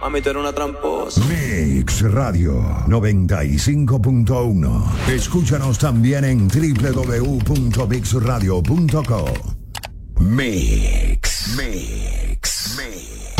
Mami, tú eres una tramposa. Mix Radio 95.1. Escúchanos también en www.mixradio.co. Mix.